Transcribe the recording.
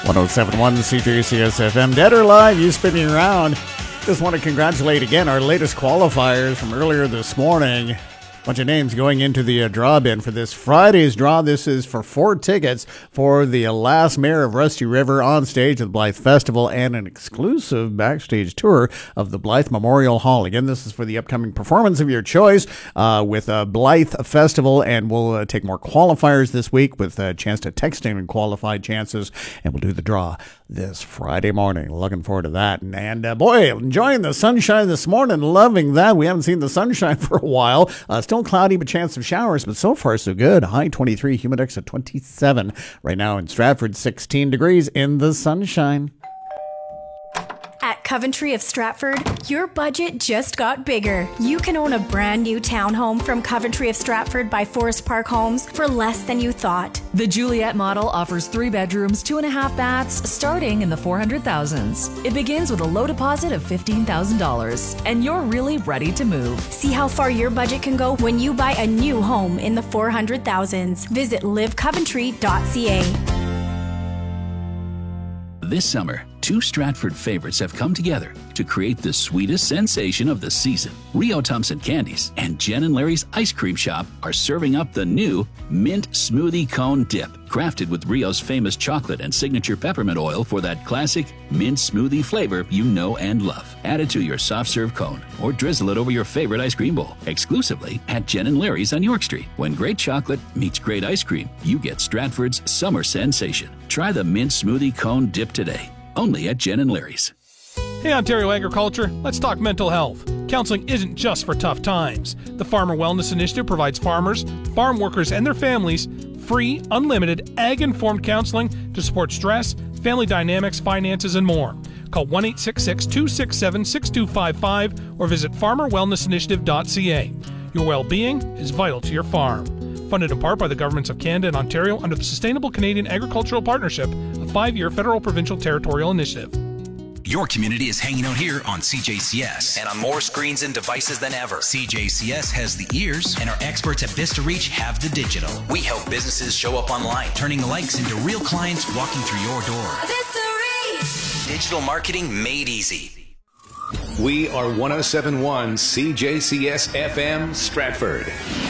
1071 CJCS FM. Dead or Alive, you spinning around. Just want to congratulate again our latest qualifiers from earlier this morning. Bunch of names going into the draw bin for this Friday's draw. This is for 4 tickets for the last Mayor of Rusty River on stage at the Blythe Festival and an exclusive backstage tour of the Blythe Memorial Hall. Again, this is for the upcoming performance of your choice with Blythe Festival, and we'll take more qualifiers this week with a chance to text in and qualified chances, and we'll do the draw this Friday morning. Looking forward to that. And boy, enjoying the sunshine this morning. Loving that. We haven't seen the sunshine for a while. Still cloudy, but chance of showers, but so far so good. High 23, humidex at 27. Right now in Stratford, 16 degrees in the sunshine. At Coventry of Stratford, your budget just got bigger. You can own a brand new townhome from Coventry of Stratford by Forest Park Homes for less than you thought. The Juliet model offers 3 bedrooms, 2.5 baths, starting in the 400,000s. It begins with a low deposit of $15,000, and you're really ready to move. See how far your budget can go when you buy a new home in the 400,000s. Visit livecoventry.ca. This summer, 2 Stratford favorites have come together to create the sweetest sensation of the season. Rio Thompson Candies and Jen and Larry's Ice Cream Shop are serving up the new Mint Smoothie Cone Dip, crafted with Rio's famous chocolate and signature peppermint oil for that classic mint smoothie flavor you know and love. Add it to your soft serve cone or drizzle it over your favorite ice cream bowl, exclusively at Jen and Larry's on York Street. When great chocolate meets great ice cream, you get Stratford's summer sensation. Try the Mint Smoothie Cone Dip today, only at Jen and Larry's. Hey Ontario Agriculture, let's talk mental health. Counseling isn't just for tough times. The Farmer Wellness Initiative provides farmers, farm workers, and their families free, unlimited, ag-informed counseling to support stress, family dynamics, finances, and more. Call 1-866-267-6255 or visit farmerwellnessinitiative.ca. Your well-being is vital to your farm. Funded in part by the governments of Canada and Ontario under the Sustainable Canadian Agricultural Partnership, a 5-year federal provincial territorial initiative. Your community is hanging out here on CJCS. And on more screens and devices than ever. CJCS has the ears, and our experts at Vista Reach have the digital. We help businesses show up online, turning likes into real clients walking through your door. Vista Reach! Digital marketing made easy. We are 1071 CJCS FM Stratford.